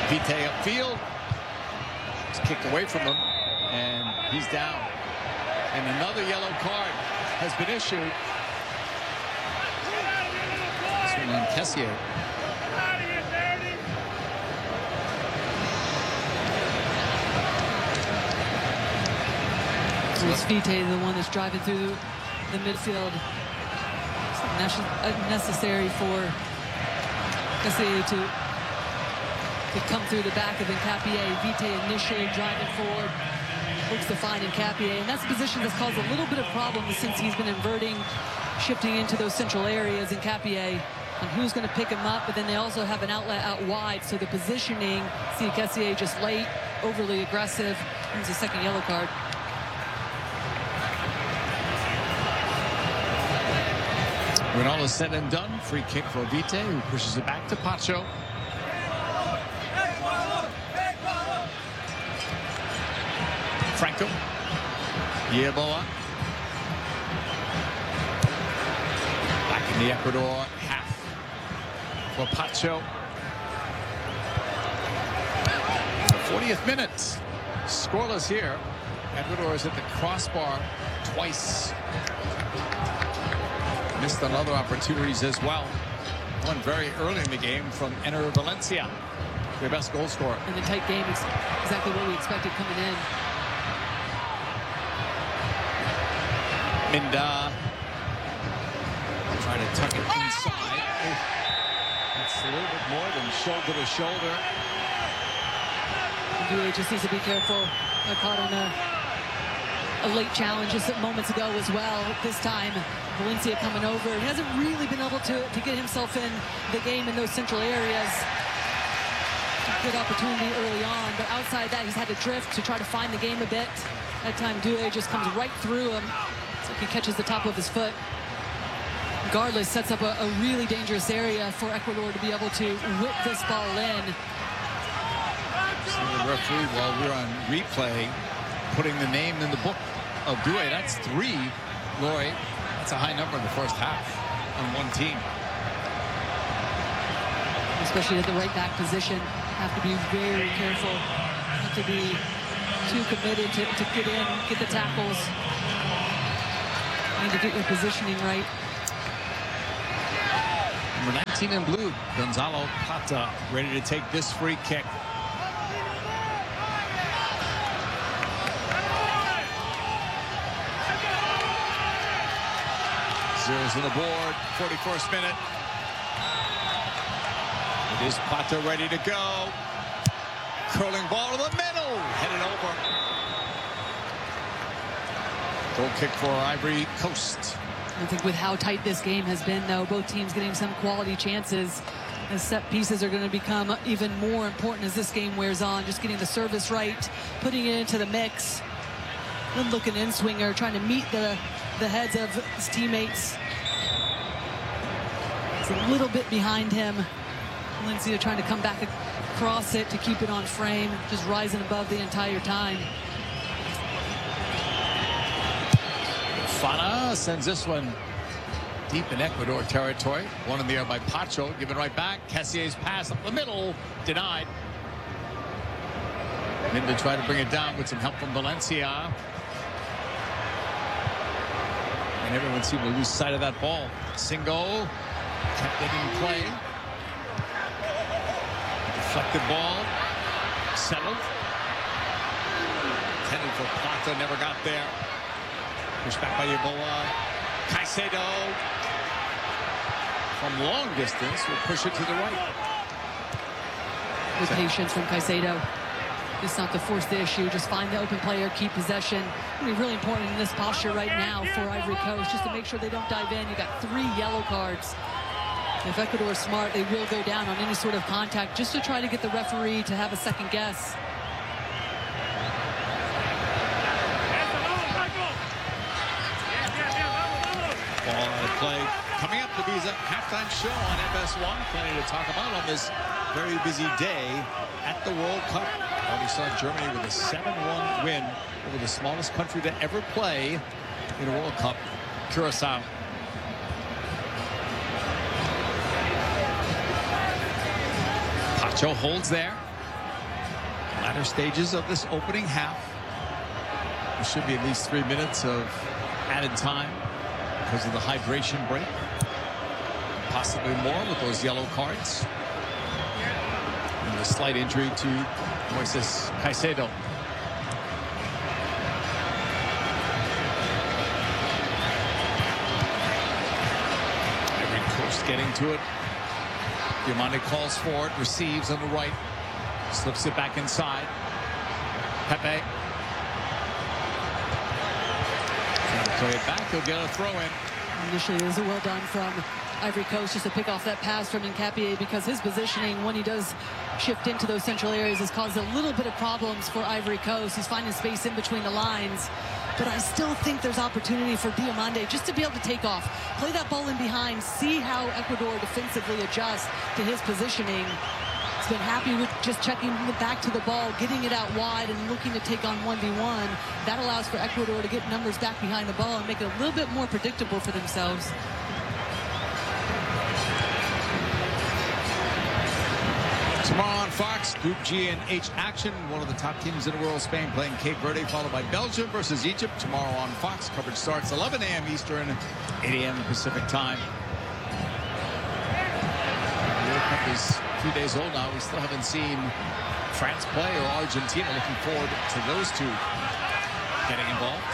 Vite upfield. It's kicked away from him, and he's down. And another yellow card has been issued. This one on Kessié. So it's Vite, the one that's driving through the midfield. It's necessary for Kessié to come through the back of Hincapié. Vite initially driving forward, looks to find Hincapié, and that's a position that's caused a little bit of problems since he's been inverting, shifting into those central areas. Hincapié on who's going to pick him up, but then they also have an outlet out wide, so the positioning, see Kessié just late, overly aggressive, brings a second yellow card. When all is said and done, free kick for Vite, who pushes it back to Pacho. Franco. Yeboah. Back in the Ecuador half for Pacho. The 40th minute. Scoreless here. Ecuador is at the crossbar twice. Missed on other opportunities as well. One very early in the game from Enner Valencia, their best goal scorer. And the tight game is exactly what we expected coming in. Minda trying to tuck it inside. Oh, that's a little bit more than shoulder to shoulder. Doué just needs to be careful. I caught on a late challenge just moments ago as well. This time, Valencia coming over. He hasn't really been able to get himself in the game in those central areas. Good opportunity early on, but outside that, he's had to drift to try to find the game a bit. That time, Doué just comes right through him. It's like he catches the top of his foot. Regardless, sets up a really dangerous area for Ecuador to be able to whip this ball in. So the referee, while we're on replay, putting the name in the book of Doué. That's 3, Lori. That's a high number in the first half on one team. Especially at the right back position. Have to be very careful. Not to be too committed to get in, get the tackles. Need to get your positioning right. Number 19 in blue, Gonzalo Plata, ready to take this free kick. Zeros on the board, 41st minute. It is Plata ready to go. Curling ball to the middle, headed over. Goal kick for Ivory Coast. I think with how tight this game has been, though, both teams getting some quality chances. The set pieces are going to become even more important as this game wears on. Just getting the service right, putting it into the mix. Good looking in-swinger, trying to meet the heads of his teammates. It's a little bit behind him. Valencia trying to come back across it to keep it on frame, just rising above the entire time. Fana sends this one deep in Ecuador territory. One in the air by Pacho, given right back. Kessié's pass up the middle, denied. Minda tried to bring it down with some help from Valencia. And everyone seemed to lose sight of that ball. Singo kept it in play. Deflected ball. Settled. Intended for Plata, never got there. Pushed back by Yeboah. Caicedo. From long distance will push it to the right. With patience from Caicedo. Just not to force the issue, just find the open player, keep possession. It'll be really important in this posture right now for Ivory Coast, just to make sure they don't dive in. You got 3 yellow cards. If Ecuador is smart, they will go down on any sort of contact just to try to get the referee to have a second guess. Ball out of play. Coming up to be a halftime show on FS1. Plenty to talk about on this very busy day at the World Cup. We saw Germany with a 7-1 win over the smallest country to ever play in a World Cup, Curacao. Pacho holds there. latter stages of this opening half. There should be at least 3 minutes of added time because of the hydration break. Possibly more with those yellow cards. And a slight injury to Moises Caicedo. Ivory Coast getting to it. Diomande calls for it, receives on the right, slips it back inside. Pepe. Trying to play it back, he'll get a throw in. Initially, it was well done from Ivory Coast just to pick off that pass from Nkapie, because his positioning when he does shift into those central areas has caused a little bit of problems for Ivory Coast. He's finding space in between the lines, but I still think there's opportunity for Diomande just to be able to take off, play that ball in behind, see how Ecuador defensively adjusts to his positioning. He's been happy with just checking back to the ball, getting it out wide and looking to take on 1v1. That allows for Ecuador to get numbers back behind the ball and make it a little bit more predictable for themselves. Tomorrow on Fox, Group G and H action. One of the top teams in the world, Spain playing Cape Verde, followed by Belgium versus Egypt. Tomorrow on Fox, coverage starts 11 a.m. Eastern, 8 a.m. Pacific time. The World Cup is a few days old now. We still haven't seen France play or Argentina. Looking forward to those two getting involved.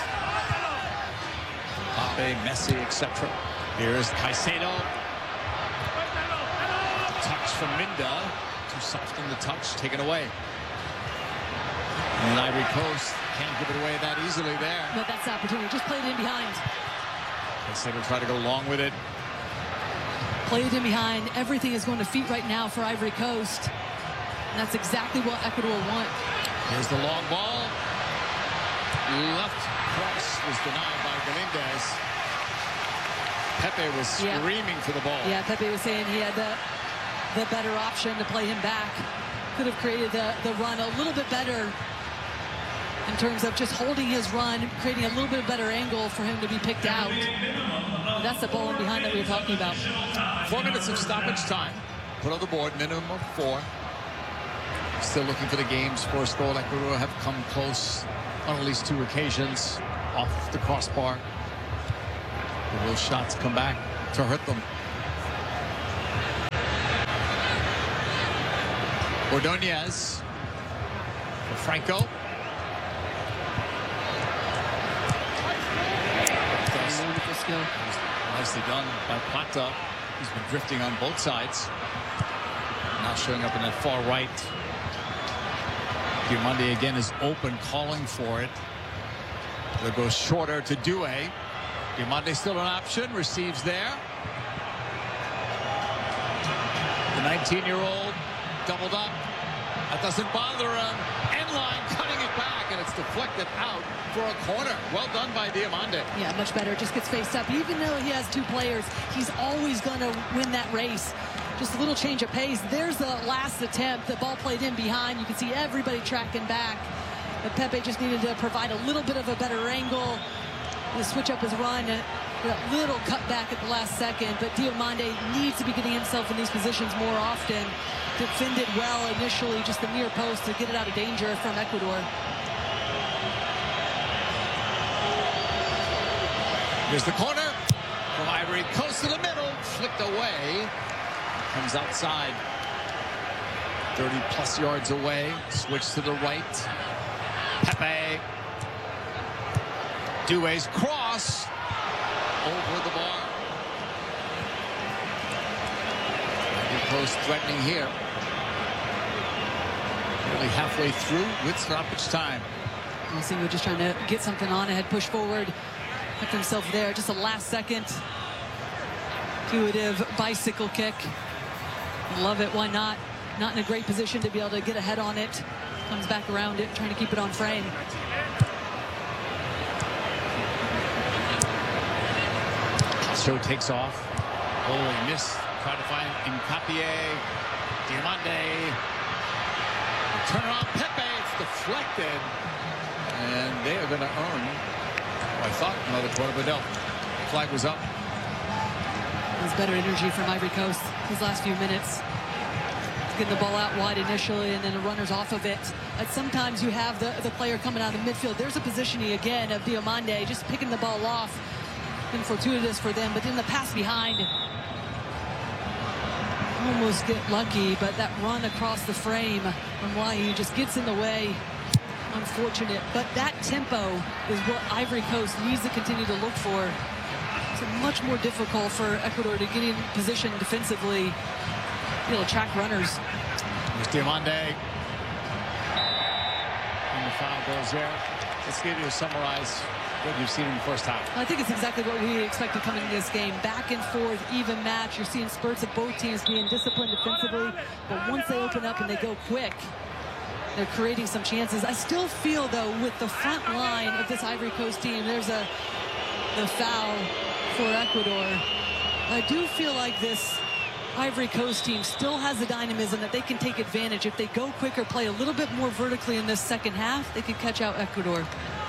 Mbappe, Messi, etc. Here's Caicedo. Touch from Minda. Too soft in the touch, taken away. And Ivory Coast can't give it away that easily there. But that's the opportunity. Just play it in behind. Caicedo try to go along with it. Play it in behind. Everything is going to feet right now for Ivory Coast. And that's exactly what Ecuador want. Here's the long ball. Left cross was denied by Galindez. Pepe was screaming for the ball. Yeah, Pepe was saying he had the better option to play him back. Could have created the run a little bit better in terms of just holding his run, creating a little bit better angle for him to be picked out. And that's the ball in behind that we were talking about. 4 minutes of stoppage time. Put on the board, minimum of 4. Still looking for the game's first goal. Ecuador have come close on at least 2 occasions off the crossbar. But those shots come back to hurt them. Ordonez for Franco. Wonderful skill. Nicely done by Plata. He's been drifting on both sides. Now showing up in that far right. Diomande again is open, calling for it. It goes shorter to Due. Diomande still an option, receives there. The 19-year-old doubled up. That doesn't bother him. End line cutting it back, and it's deflected out for a corner. Well done by Diomande. Yeah, much better. Just gets faced up. Even though he has 2 players, he's always going to win that race. Just a little change of pace. There's the last attempt. The ball played in behind. You can see everybody tracking back. But Pepe just needed to provide a little bit of a better angle to switch up his run. A little cut back at the last second. But Diomande needs to be getting himself in these positions more often. Defended well initially, just the near post to get it out of danger from Ecuador. Here's the corner from Ivory Coast to the middle, flicked away. Comes outside, 30+ yards away. Switch to the right. Pepe. Due's cross over the bar. Ivory Coast threatening here. Nearly halfway through with stoppage time. We're just trying to get something on ahead, push forward, put himself there. Just a last second intuitive bicycle kick. Love it. Why not? Not in a great position to be able to get ahead on it. Comes back around it, trying to keep it on frame. Castro takes off. Oh, he missed. Try to find Nkapie. Diomande. Turn around Pepe. It's deflected. And they are going to earn, I thought, another quarter of a bell. Flag was up. There's better energy from Ivory Coast these last few minutes. getting the ball out wide initially and then the runners off of it. Sometimes you have the player coming out of the midfield. There's a positioning again of Diomande just picking the ball off. Been fortuitous for them, but in the pass behind, almost get lucky, but that run across the frame from Wai just gets in the way. Unfortunate, but that tempo is what Ivory Coast needs to continue to look for. It's much more difficult for Ecuador to get in position defensively, be able to track runners. Here's Diomande. And the foul goes there. Let's get you to summarize what you've seen in the first half. I think it's exactly what we expected coming into this game. Back and forth, even match. You're seeing spurts of both teams being disciplined defensively, but once they open up and they go quick, they're creating some chances. I still feel, though, with the front line of this Ivory Coast team, there's the foul for Ecuador. I do feel like this Ivory Coast team still has the dynamism that they can take advantage. If they go quicker, play a little bit more vertically in this second half, they could catch out Ecuador.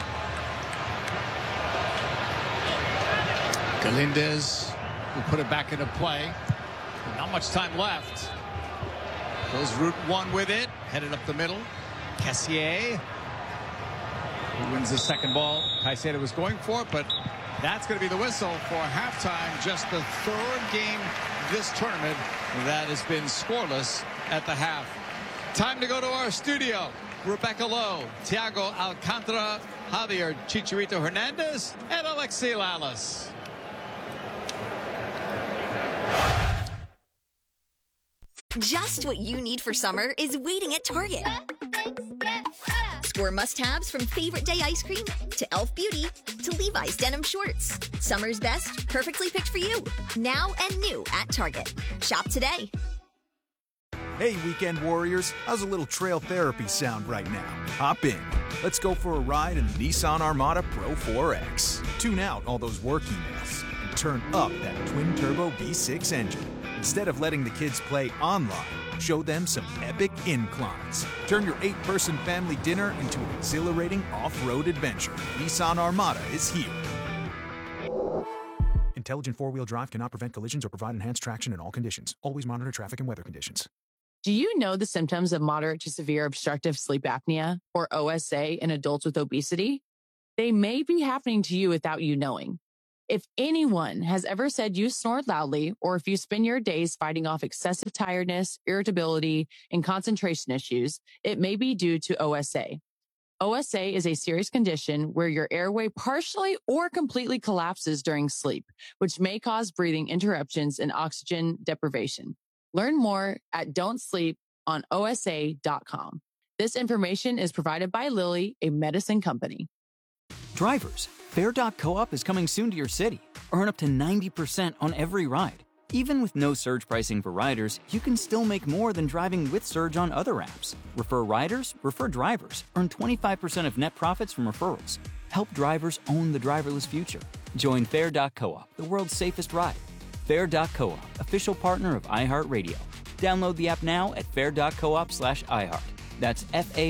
Galindez will put it back into play. Not much time left. Goes route one with it. Headed up the middle. Kessié, who wins the second ball Caicedo was going for, but that's going to be the whistle for halftime. Just the third game this tournament that has been scoreless at the half. Time to go to our studio. Rebecca Lowe, Thiago Alcantara, Javier Chicharito Hernandez, and Alexi Lalas. Just what you need for summer is waiting at Target. Score must-haves from favorite day ice cream to e.l.f. Beauty to Levi's denim shorts. Summer's best, perfectly picked for you. Now and new at Target. Shop today. Hey, weekend warriors, how's a little trail therapy sound right now? Hop in. Let's go for a ride in the Nissan Armada Pro 4X. Tune out all those work emails and turn up that twin-turbo V6 engine. Instead of letting the kids play online, show them some epic inclines. Turn your 8-person family dinner into an exhilarating off-road adventure. Nissan Armada is here. Intelligent four-wheel drive cannot prevent collisions or provide enhanced traction in all conditions. Always monitor traffic and weather conditions. Do you know the symptoms of moderate to severe obstructive sleep apnea, or OSA, in adults with obesity? They may be happening to you without you knowing. If anyone has ever said you snore loudly, or if you spend your days fighting off excessive tiredness, irritability, and concentration issues, it may be due to OSA. OSA is a serious condition where your airway partially or completely collapses during sleep, which may cause breathing interruptions and oxygen deprivation. Learn more at don'tsleeponosa.com. This information is provided by Lilly, a medicine company. Drivers, Fare.coop is coming soon to your city. Earn up to 90% on every ride. Even with no surge pricing for riders, you can still make more than driving with Surge on other apps. Refer riders, refer drivers. Earn 25% of net profits from referrals. Help drivers own the driverless future. Join Fare.coop, the world's safest ride. Fare.coop, official partner of iHeartRadio. Download the app now at fare.coop/iHeart. That's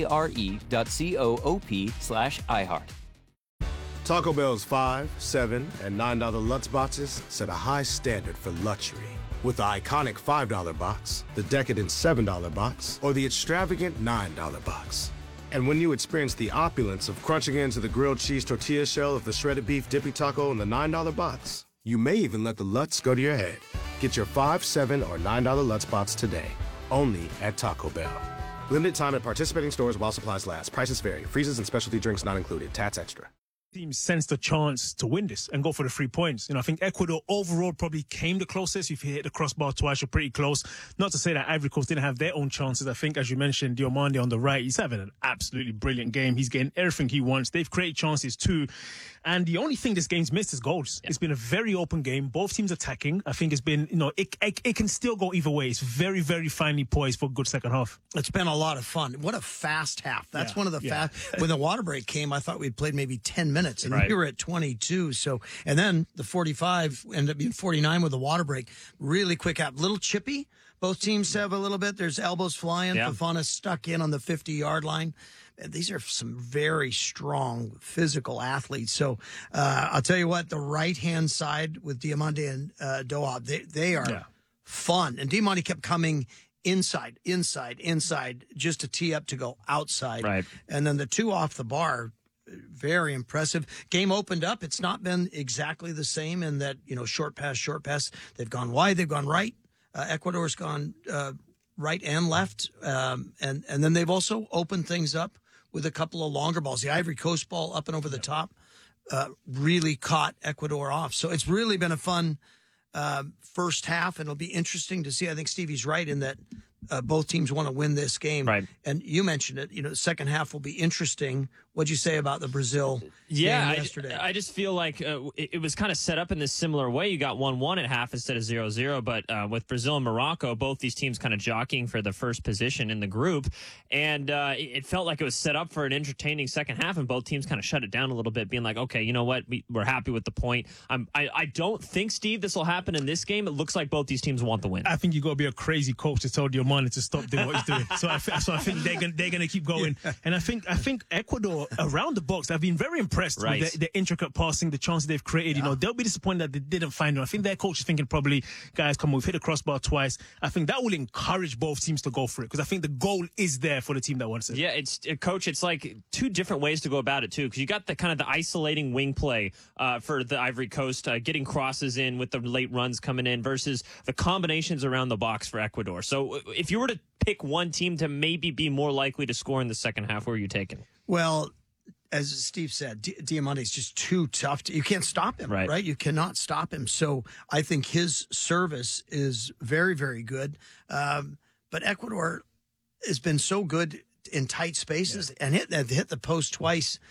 FARE.coop/iHeart. Taco Bell's $5, $7, and $9 Lutz boxes set a high standard for luxury. With the iconic $5 box, the decadent $7 box, or the extravagant $9 box. And when you experience the opulence of crunching into the grilled cheese tortilla shell of the shredded beef dippy taco in the $9 box, you may even let the Lutz go to your head. Get your $5, $7, or $9 Lutz box today, only at Taco Bell. Limited time at participating stores while supplies last. Prices vary. Freezes and specialty drinks not included. Tats extra. Team sensed a chance to win this and go for the 3 points. I think Ecuador overall probably came the closest. If you hit the crossbar twice, you're pretty close. Not to say that Ivory Coast didn't have their own chances. I think, as you mentioned, Diomande on the right, he's having an absolutely brilliant game. He's getting everything he wants. They've created chances too. And the only thing this game's missed is goals. Yeah. It's been a very open game. Both teams attacking. I think it's been, it can still go either way. It's very, very finely poised for a good second half. It's been a lot of fun. What a fast half. That's one of the fast. When the water break came, I thought we'd played maybe 10 minutes, and we were at 22. So, and then the 45 ended up being 49 with the water break. Really quick half. Little chippy. Both teams have a little bit. There's elbows flying. Fofana stuck in on the 50-yard line. These are some very strong physical athletes. So I'll tell you what, the right-hand side with Diomande and Doha, they are fun. And Diomande kept coming inside, just to tee up to go outside. Right. And then the 2 off the bar, very impressive. Game opened up. It's not been exactly the same in that, short pass. They've gone wide, they've gone right. Ecuador's gone right and left. And then they've also opened things up with a couple of longer balls. The Ivory Coast ball up and over the top really caught Ecuador off. So it's really been a fun first half, and it'll be interesting to see. I think Stevie's right in that both teams want to win this game. Right. And you mentioned it, the second half will be interesting. What'd you say about the Brazil game yesterday? I just feel like it was kind of set up in this similar way. You got 1-1 at half instead of 0-0, but with Brazil and Morocco, both these teams kind of jockeying for the first position in the group, and it felt like it was set up for an entertaining second half, and both teams kind of shut it down a little bit, being like, okay, you know what, we're happy with the point. I don't think, Steve, this will happen in this game. It looks like both these teams want the win. I think you got to be a crazy coach to tell Diomande to stop doing what he's doing. So I think they're going to keep going, and I think Ecuador around the box, I've been very impressed with the intricate passing, the chances they've created. They'll be disappointed that they didn't find them. I think their coach is thinking probably, guys, come on, we've hit the crossbar twice. I think that will encourage both teams to go for it, because I think the goal is there for the team that wants it. Yeah, Coach, it's like 2 different ways to go about it too, because you got the kind of the isolating wing play for the Ivory Coast, getting crosses in with the late runs coming in, versus the combinations around the box for Ecuador. So if you were to pick one team to maybe be more likely to score in the second half, where are you taking? Well, as Steve said, Diamande is just too tough. You can't stop him, right? You cannot stop him. So I think his service is very, very good. But Ecuador has been so good in tight spaces and hit the post twice.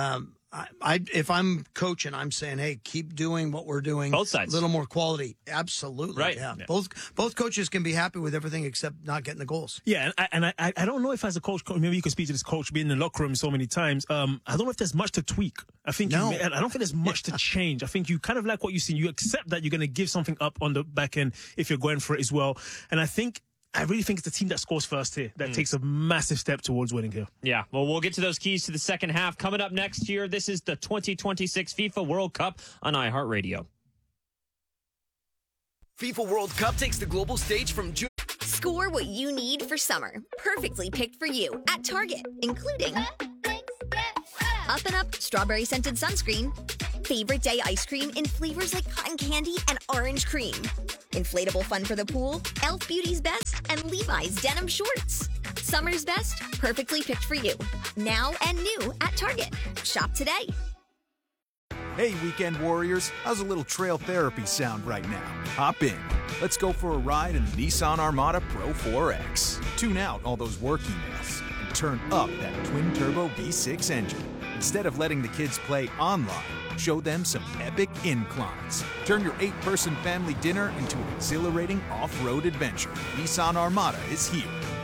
If I'm coaching, I'm saying, hey, keep doing what we're doing. Both sides. A little more quality. Absolutely. Right. Yeah. Both coaches can be happy with everything except not getting the goals. Yeah, and I don't know if as a coach, maybe you can speak to this coach being in the locker room so many times. I don't know if there's much to tweak. I don't think there's much to change. I think you kind of like what you see. You accept that you're going to give something up on the back end if you're going for it as well. And I really think it's the team that scores first here that takes a massive step towards winning here. Yeah, well, we'll get to those keys to the second half coming up next year. This is the 2026 FIFA World Cup on iHeartRadio. FIFA World Cup takes the global stage from June. Score what you need for summer, perfectly picked for you at Target, including Up and Up strawberry scented sunscreen, favorite day ice cream in flavors like cotton candy and orange cream, inflatable fun for the pool, Elf Beauty's Best, and Levi's denim shorts. Summer's best, perfectly picked for you. Now and new at Target. Shop today. Hey, weekend warriors, how's a little trail therapy sound right now? Hop in. Let's go for a ride in the Nissan Armada Pro 4X. Tune out all those work emails and turn up that twin-turbo V6 engine. Instead of letting the kids play online, show them some epic inclines. Turn your 8-person family dinner into an exhilarating off-road adventure. Nissan Armada is here.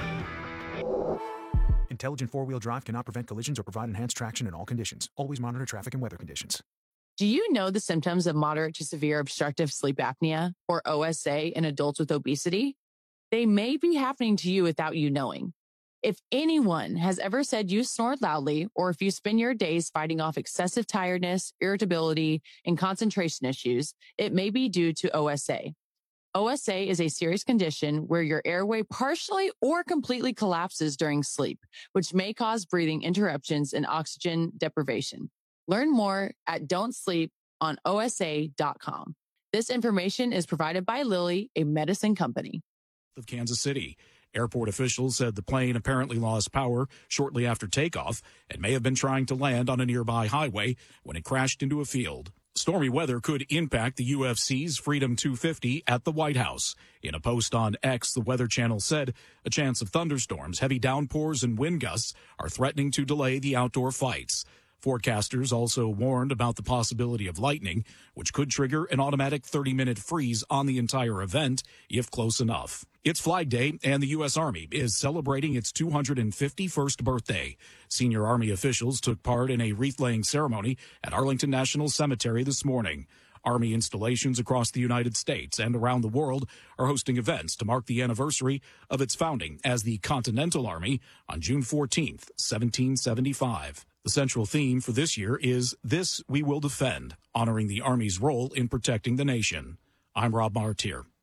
Intelligent four-wheel drive cannot prevent collisions or provide enhanced traction in all conditions. Always monitor traffic and weather conditions. Do you know the symptoms of moderate to severe obstructive sleep apnea, or OSA, in adults with obesity? They may be happening to you without you knowing. If anyone has ever said you snored loudly, or if you spend your days fighting off excessive tiredness, irritability, and concentration issues, it may be due to OSA. OSA is a serious condition where your airway partially or completely collapses during sleep, which may cause breathing interruptions and oxygen deprivation. Learn more at don'tsleeponosa.com. This information is provided by Lilly, a medicine company. Of Kansas City. Airport officials said the plane apparently lost power shortly after takeoff and may have been trying to land on a nearby highway when it crashed into a field. Stormy weather could impact the UFC's Freedom 250 at the White House. In a post on X, the Weather Channel said a chance of thunderstorms, heavy downpours, and wind gusts are threatening to delay the outdoor fights. Forecasters also warned about the possibility of lightning, which could trigger an automatic 30-minute freeze on the entire event if close enough. It's Flag Day, and the U.S. Army is celebrating its 251st birthday. Senior Army officials took part in a wreath-laying ceremony at Arlington National Cemetery this morning. Army installations across the United States and around the world are hosting events to mark the anniversary of its founding as the Continental Army on June 14th, 1775. The central theme for this year is This We Will Defend, honoring the Army's role in protecting the nation. I'm Rob Martier.